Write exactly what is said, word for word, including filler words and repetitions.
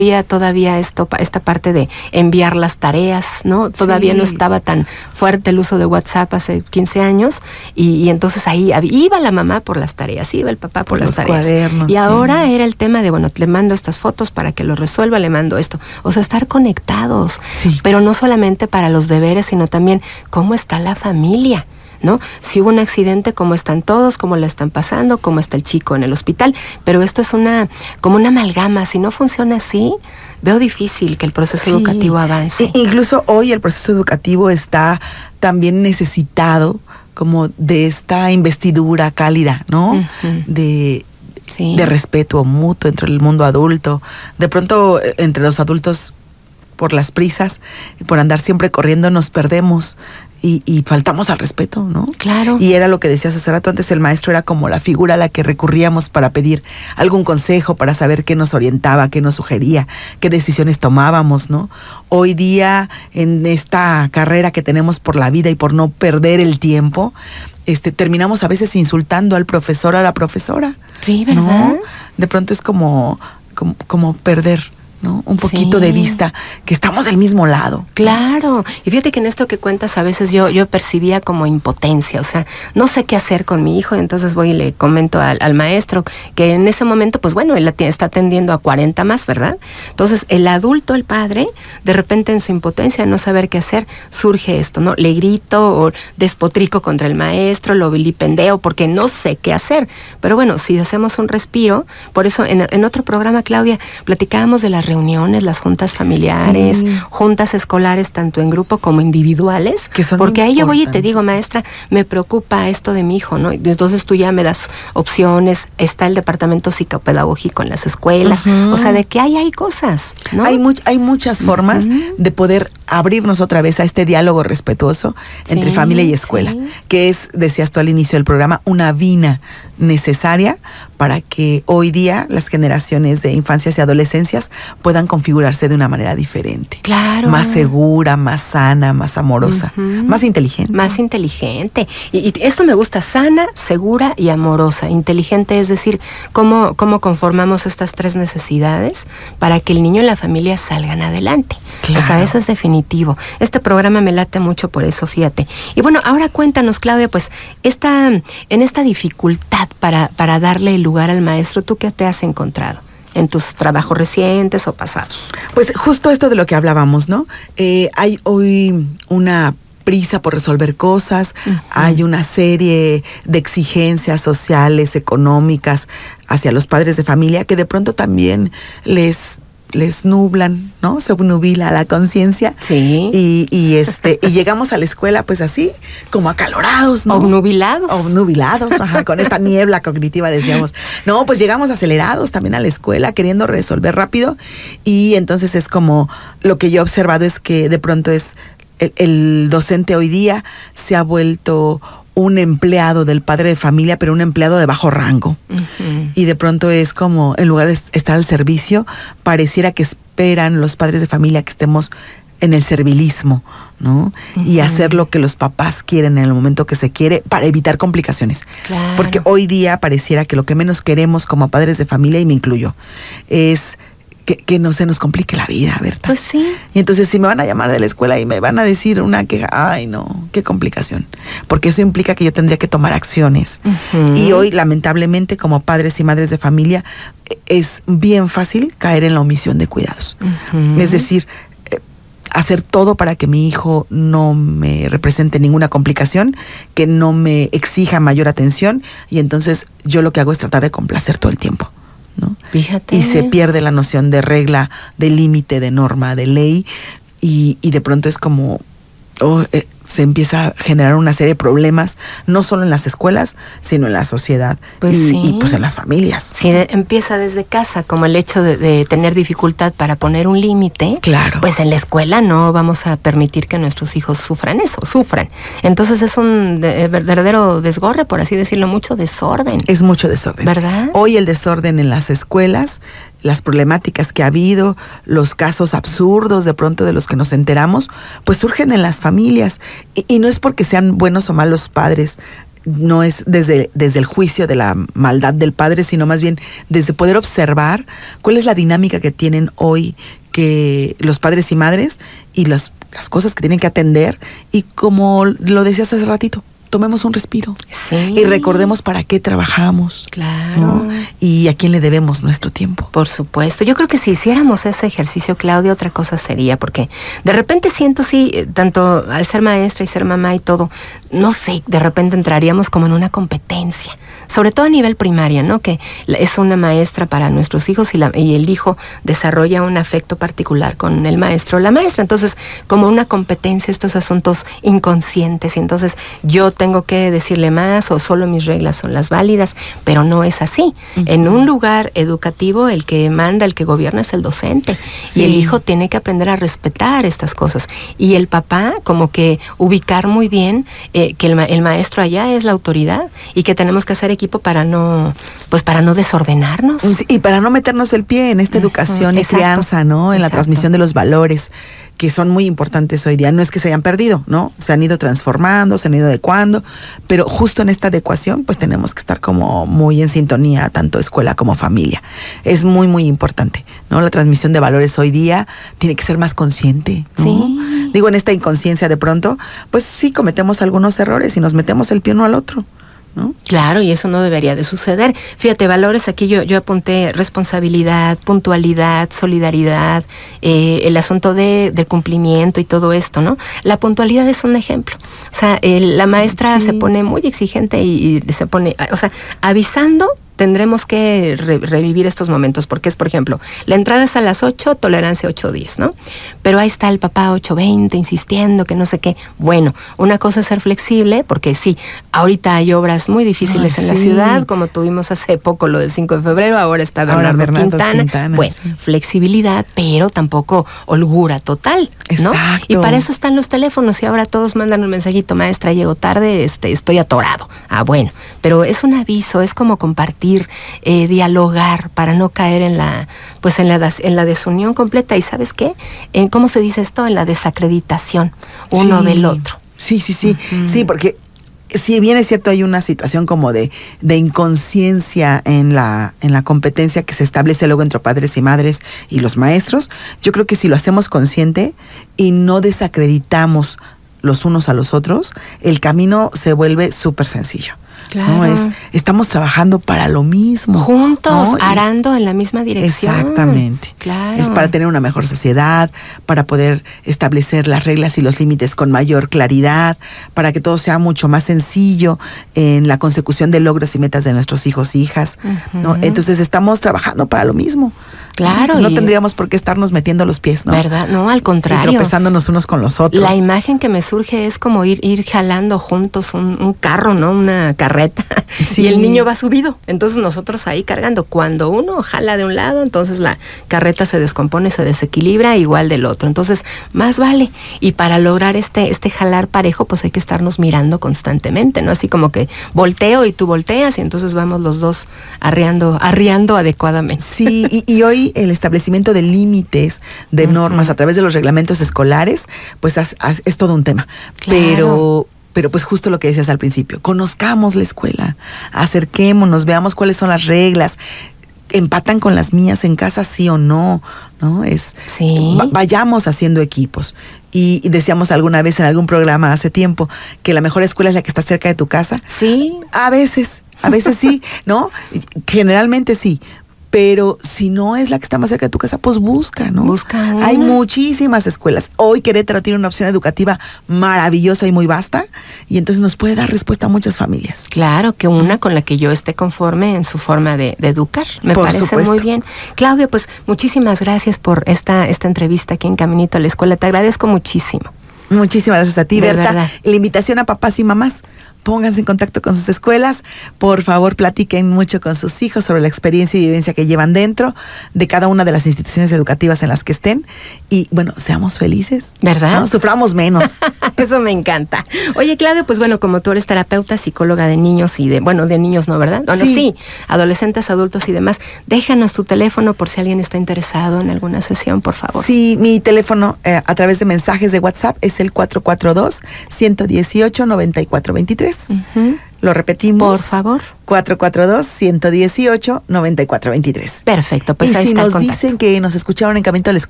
había todavía esto, esta parte de enviar las tareas, ¿no? Todavía sí. no estaba tan fuerte el uso de WhatsApp hace quince años y, y entonces ahí iba la mamá por las tareas, iba el papá por, por las tareas. Cuadernos, y sí. ahora era el tema de, bueno, le mando estas fotos para que lo resuelva, le mando esto. O sea, estar conectados, sí. pero no solamente para los deberes, sino también cómo está la familia, ¿no? Si hubo un accidente, cómo están todos, cómo la están pasando, cómo está el chico en el hospital, pero esto es una como una amalgama. Si no funciona así, veo difícil que el proceso sí. educativo avance. I- incluso hoy el proceso educativo está también necesitado como de esta investidura cálida, ¿no? Uh-huh. De sí. de respeto mutuo entre el mundo adulto. De pronto entre los adultos, por las prisas, por andar siempre corriendo, nos perdemos. Y, y faltamos al respeto, ¿no? Claro. Y era lo que decías hace rato, antes el maestro era como la figura a la que recurríamos para pedir algún consejo, para saber qué nos orientaba, qué nos sugería, qué decisiones tomábamos, ¿no? Hoy día, en esta carrera que tenemos por la vida y por no perder el tiempo, este, terminamos a veces insultando al profesor, a la profesora. Sí, ¿verdad? ¿No? De pronto es como, como, como perder, ¿no? Un poquito sí. de vista, que estamos del mismo lado. Claro. Y fíjate que en esto que cuentas a veces yo, yo percibía como impotencia, o sea, no sé qué hacer con mi hijo, y entonces voy y le comento al, al maestro que en ese momento, pues bueno, él está atendiendo a cuarenta más, ¿verdad? Entonces el adulto, el padre, de repente en su impotencia de no saber qué hacer, surge esto, ¿no? Le grito o despotrico contra el maestro, lo vilipendeo porque no sé qué hacer. Pero bueno, si hacemos un respiro, por eso en, en otro programa, Claudia, platicábamos de las reuniones, las juntas familiares, sí. juntas escolares, tanto en grupo como individuales, que son porque ahí yo voy y te digo, maestra, me preocupa esto de mi hijo, ¿no? Entonces tú ya me das opciones, está el departamento psicopedagógico en las escuelas, uh-huh. o sea, de que ahí hay cosas, ¿no? Hay, mu- hay muchas formas uh-huh. de poder abrirnos otra vez a este diálogo respetuoso sí, entre familia y escuela, sí. que es, decías tú al inicio del programa, una vina necesaria para que hoy día las generaciones de infancias y adolescencias puedan configurarse de una manera diferente. Claro. Más segura, más sana, más amorosa, uh-huh. más inteligente. Más inteligente. Y, y esto me gusta, sana, segura y amorosa. Inteligente, es decir, cómo, cómo conformamos estas tres necesidades para que el niño y la familia salgan adelante. Claro. O sea, eso es definitivo. Este programa me late mucho por eso, fíjate. Y bueno, ahora cuéntanos, Claudia, pues, esta, en esta dificultad para, para darle lugar al maestro, ¿tú qué te has encontrado en tus trabajos recientes o pasados? Pues justo esto de lo que hablábamos, ¿no? Eh, hay hoy una prisa por resolver cosas, uh-huh. hay una serie de exigencias sociales, económicas hacia los padres de familia que de pronto también les... les nublan, ¿no? Se obnubila la conciencia. Sí. Y, y este, y llegamos a la escuela, pues así, como acalorados, ¿no? Obnubilados. Obnubilados, ajá, con esta niebla cognitiva, decíamos. No, pues llegamos acelerados también a la escuela, queriendo resolver rápido. Y entonces es como, lo que yo he observado es que de pronto es, el, el docente hoy día se ha vuelto un empleado del padre de familia, pero un empleado de bajo rango. Uh-huh. Y de pronto es como, en lugar de estar al servicio, pareciera que esperan los padres de familia que estemos en el servilismo, ¿no? Uh-huh. Y hacer lo que los papás quieren en el momento que se quiere para evitar complicaciones. Claro. Porque hoy día pareciera que lo que menos queremos como padres de familia, y me incluyo, es Que, que no se nos complique la vida, Berta. Pues sí. Y entonces si me van a llamar de la escuela y me van a decir una queja, ay no, qué complicación. Porque eso implica que yo tendría que tomar acciones. Uh-huh. Y hoy, lamentablemente, como padres y madres de familia, es bien fácil caer en la omisión de cuidados. Uh-huh. Es decir, eh, hacer todo para que mi hijo no me represente ninguna complicación, que no me exija mayor atención, y entonces yo lo que hago es tratar de complacer todo el tiempo, ¿no? Fíjate. Y se pierde la noción de regla, de límite, de norma, de ley, y, y de pronto es como oh, eh, se empieza a generar una serie de problemas, no solo en las escuelas, sino en la sociedad, pues y, sí. y pues en las familias. Sí, de, empieza desde casa, como el hecho de, de tener dificultad para poner un límite. Claro. Pues en la escuela no vamos a permitir que nuestros hijos sufran eso, sufran. Entonces es un de, verdadero desgorre, por así decirlo, mucho desorden. Es mucho desorden. ¿Verdad? Hoy el desorden en las escuelas, las problemáticas que ha habido, los casos absurdos de pronto de los que nos enteramos, pues surgen en las familias. Y, y no es porque sean buenos o malos padres no es desde, desde el juicio de la maldad del padre, sino más bien desde poder observar cuál es la dinámica que tienen hoy que los padres y madres y las, las cosas que tienen que atender, y como lo decías hace ratito, tomemos un respiro, sí, y recordemos para qué trabajamos, claro, ¿no? Y a quién le debemos nuestro tiempo. Por supuesto. Yo creo que si hiciéramos ese ejercicio, Claudia, otra cosa sería, porque de repente siento, sí, tanto al ser maestra y ser mamá y todo, no sé, de repente entraríamos como en una competencia, sobre todo a nivel primaria, ¿no? Que es una maestra para nuestros hijos y, la, y el hijo desarrolla un afecto particular con el maestro o la maestra. Entonces, como una competencia, estos asuntos inconscientes, y entonces yo tengo que decirle más o solo mis reglas son las válidas, pero no es así. Uh-huh. En un lugar educativo el que manda, el que gobierna es el docente, sí, y el hijo tiene que aprender a respetar estas cosas, y el papá como que ubicar muy bien eh, que el, ma- el maestro allá es la autoridad y que tenemos que hacer equipo para no, pues para no desordenarnos. Sí, y para no meternos el pie en esta uh-huh. educación y Exacto. crianza, ¿no? En Exacto. la transmisión de los valores, que son muy importantes hoy día. No es que se hayan perdido, ¿no? Se han ido transformando, se han ido adecuando, pero justo en esta adecuación, pues tenemos que estar como muy en sintonía, tanto escuela como familia. Es muy, muy importante, ¿no? La transmisión de valores hoy día tiene que ser más consciente, ¿no? Sí. Digo, en esta inconsciencia de pronto, pues sí cometemos algunos errores y nos metemos el pie uno al otro, ¿no? Claro, y eso no debería de suceder. Fíjate, valores, aquí yo, yo apunté responsabilidad, puntualidad, solidaridad, eh, el asunto de, del cumplimiento y todo esto, ¿no? La puntualidad es un ejemplo. O sea, el, la maestra sí. se pone muy exigente y, y se pone, o sea, avisando. Tendremos que re- revivir estos momentos, porque es, por ejemplo, la entrada es a las ocho, tolerancia ocho diez, ¿no? Pero ahí está el papá ocho veinte insistiendo que no sé qué. Bueno, una cosa es ser flexible, porque sí, ahorita hay obras muy difíciles Ay, en sí. la ciudad, como tuvimos hace poco lo del cinco de febrero, ahora está Bernardo, ahora Bernardo Quintana. Quintana. Bueno, sí. flexibilidad, pero tampoco holgura total, ¿no? Exacto. Y para eso están los teléfonos, y ahora todos mandan un mensajito: maestra, llego tarde, este, estoy atorado. Ah, bueno, pero es un aviso, es como compartir, Eh, dialogar para no caer en la pues en la en la desunión completa. Y ¿sabes qué? En cómo se dice esto, en la desacreditación uno sí, del otro. Sí, sí, sí. Uh-huh. Sí, porque si bien es cierto, hay una situación como de, de inconsciencia en la, en la competencia que se establece luego entre padres y madres y los maestros. Yo creo que si lo hacemos consciente y no desacreditamos los unos a los otros, el camino se vuelve súper sencillo. Claro. ¿No? Es, estamos trabajando para lo mismo. Juntos, ¿no? arando en la misma dirección. Exactamente. Claro. Es para tener una mejor sociedad, para poder establecer las reglas y los límites con mayor claridad, para que todo sea mucho más sencillo en la consecución de logros y metas de nuestros hijos e hijas, uh-huh. ¿no? Entonces estamos trabajando para lo mismo. Claro. No tendríamos por qué estarnos metiendo los pies, ¿no? ¿Verdad? No, al contrario. Y tropezándonos unos con los otros. La imagen que me surge es como ir, ir jalando juntos un, un carro, ¿no? Una carreta. Sí. Y el niño va subido. Entonces nosotros ahí cargando. Cuando uno jala de un lado, entonces la carreta se descompone, se desequilibra igual del otro. Entonces, más vale. Y para lograr este, este jalar parejo, pues hay que estarnos mirando constantemente, ¿no? Así como que volteo y tú volteas, y entonces vamos los dos arriando, arriando adecuadamente. Sí, y, y hoy el establecimiento de límites, de uh-huh. normas a través de los reglamentos escolares, pues has, has, es todo un tema. Claro. Pero, pero pues justo lo que decías al principio, conozcamos la escuela, acerquémonos, veamos cuáles son las reglas, empatan con las mías en casa, sí o no, ¿no? Es sí. va, vayamos haciendo equipos. Y, y decíamos alguna vez en algún programa hace tiempo que la mejor escuela es la que está cerca de tu casa. Sí. A veces, a veces sí, ¿no? Generalmente sí. Pero si no es la que está más cerca de tu casa, pues busca, ¿no? Busca una. Hay muchísimas escuelas. Hoy Querétaro tiene una opción educativa maravillosa y muy vasta, y entonces nos puede dar respuesta a muchas familias. Claro, que una con la que yo esté conforme en su forma de, de educar. Me por parece supuesto. Muy bien. Claudia, pues muchísimas gracias por esta, esta entrevista aquí en Caminito a la Escuela. Te agradezco muchísimo. Muchísimas gracias a ti, de Berta. Verdad. La invitación a papás y mamás. Pónganse en contacto con sus escuelas, por favor platiquen mucho con sus hijos sobre la experiencia y vivencia que llevan dentro de cada una de las instituciones educativas en las que estén, y bueno, seamos felices, ¿verdad? ¿no? Suframos menos. Eso me encanta. Oye, Claudia, pues bueno, como tú eres terapeuta, psicóloga de niños y de, bueno, de niños no, ¿verdad? Bueno, sí, sí adolescentes, adultos y demás, déjanos tu teléfono por si alguien está interesado en alguna sesión, por favor. Sí, mi teléfono eh, a través de mensajes de WhatsApp es el cuatro cuatro dos, uno uno ocho, nueve cuatro dos tres. Uh-huh. Lo repetimos. Por favor. cuatro cuatro dos, uno uno ocho, nueve cuatro dos tres. Perfecto, pues y ahí si está el nos contacto. dicen que nos escucharon en Camino a la Escuela,